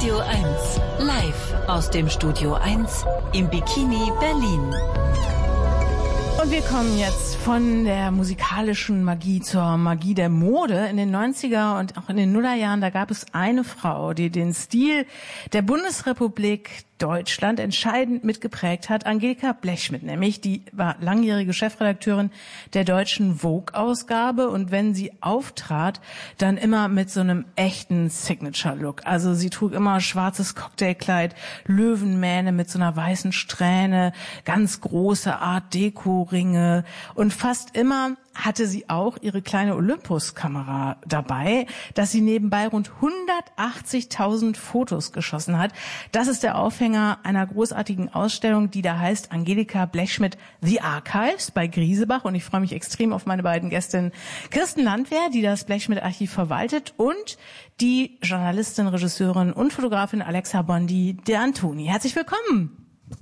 Radio 1, live aus dem Studio 1 im Bikini Berlin. Und wir kommen jetzt von der musikalischen Magie zur Magie der Mode. In den 90er und auch in den Nullerjahren, da gab es eine Frau, die den Stil der Bundesrepublik Deutschland entscheidend mitgeprägt hat, Angelika Blechschmidt nämlich. Die war langjährige Chefredakteurin der deutschen Vogue-Ausgabe und wenn sie auftrat, dann immer mit so einem echten Signature-Look. Also sie trug immer schwarzes Cocktailkleid, Löwenmähne mit so einer weißen Strähne, ganz große Art-Deco-Ringe und fast immer hatte sie auch ihre kleine Olympus-Kamera dabei, dass sie nebenbei rund 180.000 Fotos geschossen hat. Das ist der Aufhänger einer großartigen Ausstellung, die da heißt Angelika Blechschmidt The Archives bei Griesebach. Und ich freue mich extrem auf meine beiden Gästinnen Kirsten Landwehr, die das Blechschmidt-Archiv verwaltet, und die Journalistin, Regisseurin und Fotografin Alexa Bondi de Antoni. Herzlich willkommen.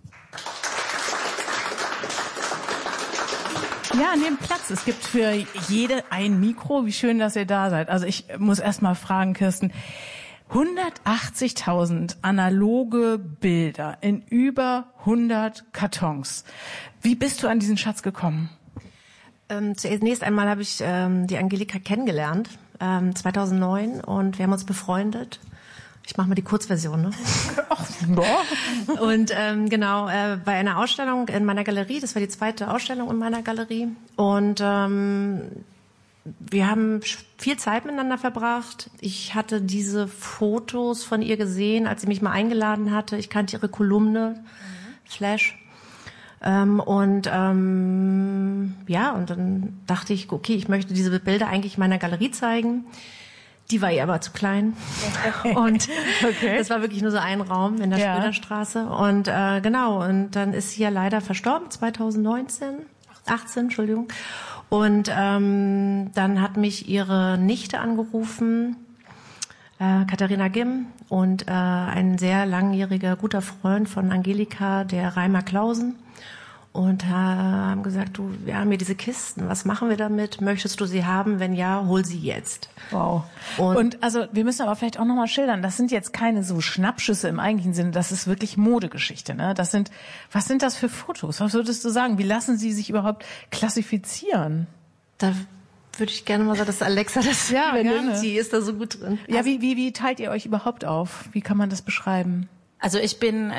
Ja, nehmt Platz. Es gibt für jede ein Mikro. Wie schön, dass ihr da seid. Also ich muss erst mal fragen, Kirsten, 180.000 analoge Bilder in über 100 Kartons. Wie bist du an diesen Schatz gekommen? Zunächst einmal habe ich die Angelika kennengelernt, 2009, und wir haben uns befreundet. Ich mache mal die Kurzversion, ne? Ach, ja. Und genau, bei einer Ausstellung in meiner Galerie, das war die zweite Ausstellung in meiner Galerie, und wir haben viel Zeit miteinander verbracht. Ich hatte diese Fotos von ihr gesehen, als sie mich mal eingeladen hatte. Ich kannte ihre Kolumne, Flash. Ja, und dann dachte ich, okay, ich möchte diese Bilder eigentlich meiner Galerie zeigen. Die war ihr aber zu klein. Und okay. Das war wirklich nur so ein Raum in der Schröderstraße. Und genau, und dann ist sie ja leider verstorben, 18, Entschuldigung. Und dann hat mich ihre Nichte angerufen, Katharina Gimm, und ein sehr langjähriger guter Freund von Angelika, der Reimer Clausen. Und haben gesagt, du, wir haben hier diese Kisten, was machen wir damit? Möchtest du sie haben? Wenn ja, hol sie jetzt. Wow. Und also wir müssen aber vielleicht auch nochmal schildern, das sind jetzt keine so Schnappschüsse im eigentlichen Sinne, das ist wirklich Modegeschichte, ne? Was sind das für Fotos? Was würdest du sagen? Wie lassen sie sich überhaupt klassifizieren? Da würde ich gerne mal sagen, dass Alexa das übernimmt. Sie ist da so gut drin. Ja, wie teilt ihr euch überhaupt auf? Wie kann man das beschreiben? Also ich bin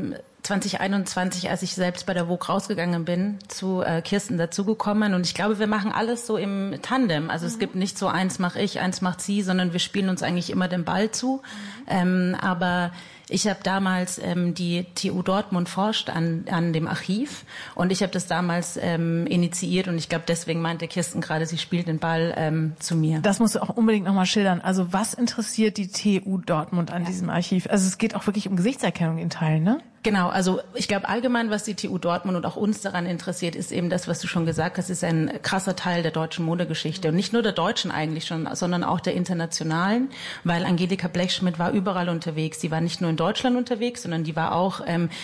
2021, als ich selbst bei der Vogue rausgegangen bin, zu Kirsten dazugekommen, und ich glaube, wir machen alles so im Tandem. Also es gibt nicht so eins mache ich, eins macht sie, sondern wir spielen uns eigentlich immer den Ball zu. Aber ich habe damals die TU Dortmund forscht an dem Archiv, und ich habe das damals initiiert, und ich glaube, deswegen meinte Kirsten gerade, sie spielt den Ball zu mir. Das musst du auch unbedingt nochmal schildern. Also was interessiert die TU Dortmund an diesem Archiv? Also es geht auch wirklich um Gesichtserkennung in Teilen, ne? Genau, also ich glaube allgemein, was die TU Dortmund und auch uns daran interessiert, ist eben das, was du schon gesagt hast, ist ein krasser Teil der deutschen Modegeschichte. Und nicht nur der deutschen eigentlich schon, sondern auch der internationalen, weil Angelika Blechschmidt war überall unterwegs. Sie war nicht nur in Deutschland unterwegs, sondern die war auch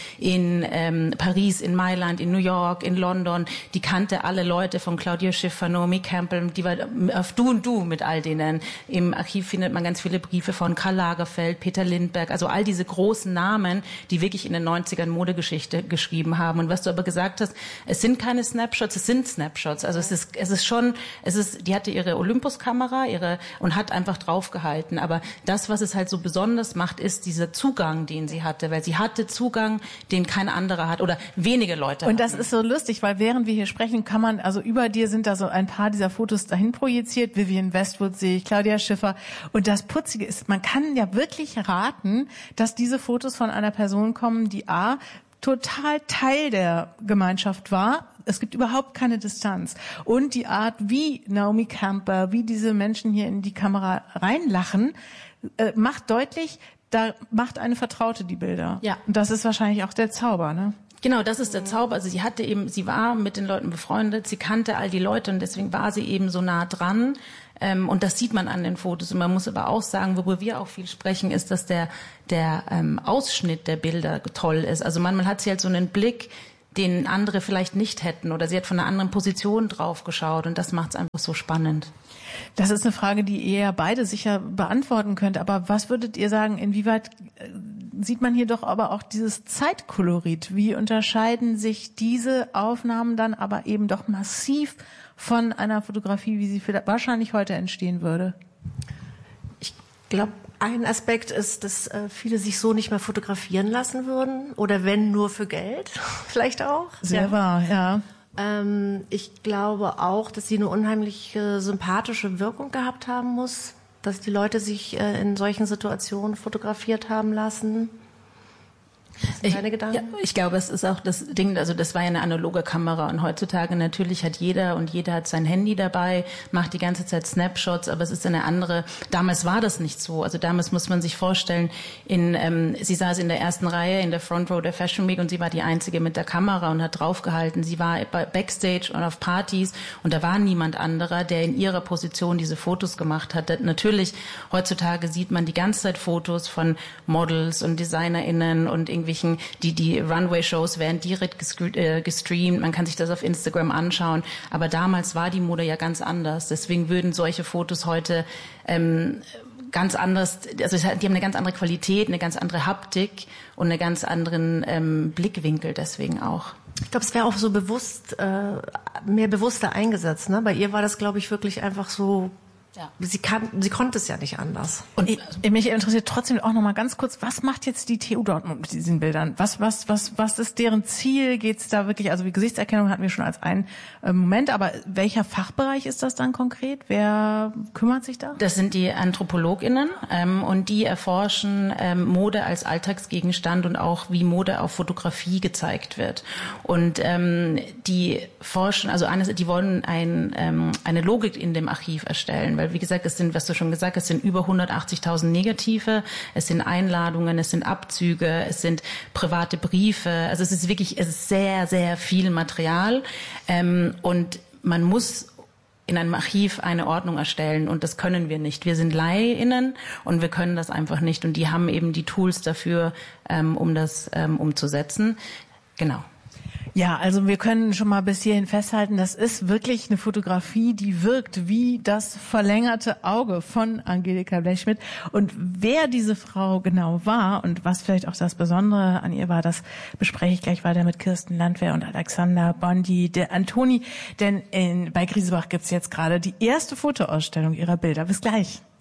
in Paris, in Mailand, in New York, in London. Die kannte alle Leute von Claudia Schiffer, Naomi Campbell, die war auf Du und Du mit all denen. Im Archiv findet man ganz viele Briefe von Karl Lagerfeld, Peter Lindbergh, also all diese großen Namen, die wirklich in den 90ern Modegeschichte geschrieben haben. Und was du aber gesagt hast, es sind keine Snapshots, es sind Snapshots. Also es ist schon, die hatte ihre Olympus-Kamera, und hat einfach draufgehalten. Aber das, was es halt so besonders macht, ist dieser Zugang, den sie hatte, weil sie hatte Zugang, den kein anderer hat oder wenige Leute Und das ist so lustig, weil während wir hier sprechen, kann man, also über dir sind da so ein paar dieser Fotos dahin projiziert. Vivienne Westwood sehe ich, Claudia Schiffer. Und das Putzige ist, man kann ja wirklich raten, dass diese Fotos von einer Person kommen, die total Teil der Gemeinschaft war. Es gibt überhaupt keine Distanz. Und die Art, wie Naomi Campbell, wie diese Menschen hier in die Kamera reinlachen, macht deutlich, da macht eine Vertraute die Bilder. Ja. Und das ist wahrscheinlich auch der Zauber, ne? Genau, das ist der Zauber. Also sie war mit den Leuten befreundet, sie kannte all die Leute, und deswegen war sie eben so nah dran. Und das sieht man an den Fotos. Und man muss aber auch sagen, worüber wir auch viel sprechen, ist, dass der Ausschnitt der Bilder toll ist. Also man hat sie halt so einen Blick, den andere vielleicht nicht hätten, oder sie hat von einer anderen Position drauf geschaut, und das macht es einfach so spannend. Das ist eine Frage, die ihr ja beide sicher beantworten könnt. Aber was würdet ihr sagen, inwieweit sieht man hier doch aber auch dieses Zeitkolorit? Wie unterscheiden sich diese Aufnahmen dann aber eben doch massiv von einer Fotografie, wie sie wahrscheinlich heute entstehen würde? Ich glaube, ein Aspekt ist, dass viele sich so nicht mehr fotografieren lassen würden. Oder wenn, nur für Geld. Vielleicht auch. Sehr wahr, ja. Ich glaube auch, dass sie eine unheimlich sympathische Wirkung gehabt haben muss, dass die Leute sich in solchen Situationen fotografiert haben lassen. Deine Gedanken? Ja, ich glaube, es ist auch das Ding, also das war ja eine analoge Kamera, und heutzutage natürlich hat jeder hat sein Handy dabei, macht die ganze Zeit Snapshots, aber es ist eine andere, damals war das nicht so, also damals muss man sich vorstellen, sie saß in der ersten Reihe in der Front Row der Fashion Week und sie war die Einzige mit der Kamera und hat draufgehalten, sie war Backstage und auf Partys und da war niemand anderer, der in ihrer Position diese Fotos gemacht hat. Natürlich, heutzutage sieht man die ganze Zeit Fotos von Models und DesignerInnen und die Runway-Shows werden direkt gestreamt, man kann sich das auf Instagram anschauen, aber damals war die Mode ja ganz anders, deswegen würden solche Fotos heute ganz anders, also die haben eine ganz andere Qualität, eine ganz andere Haptik und einen ganz anderen Blickwinkel deswegen auch. Ich glaube, es wäre auch so mehr bewusster eingesetzt, ne? Bei ihr war das, glaube ich, wirklich einfach so. Ja. Sie konnte es ja nicht anders. Und mich interessiert trotzdem auch noch mal ganz kurz, was macht jetzt die TU Dortmund mit diesen Bildern? Was ist deren Ziel? Geht's da wirklich, also die Gesichtserkennung hatten wir schon als einen Moment, aber welcher Fachbereich ist das dann konkret? Wer kümmert sich da? Das sind die AnthropologInnen und die erforschen Mode als Alltagsgegenstand und auch, wie Mode auf Fotografie gezeigt wird. Und die forschen, also die wollen eine Logik in dem Archiv erstellen, weil wie gesagt, was du schon gesagt hast, es sind über 180.000 Negative, es sind Einladungen, es sind Abzüge, es sind private Briefe, also es ist sehr, sehr viel Material und man muss in einem Archiv eine Ordnung erstellen und das können wir nicht. Wir sind LaiInnen und wir können das einfach nicht und die haben eben die Tools dafür, um das umzusetzen. Genau. Ja, also wir können schon mal bis hierhin festhalten, das ist wirklich eine Fotografie, die wirkt wie das verlängerte Auge von Angelika Blechschmidt. Und wer diese Frau genau war und was vielleicht auch das Besondere an ihr war, das bespreche ich gleich weiter mit Kirsten Landwehr und Alexander Bondi, der Antoni. Denn bei Griesebach gibt's jetzt gerade die erste Fotoausstellung ihrer Bilder. Bis gleich.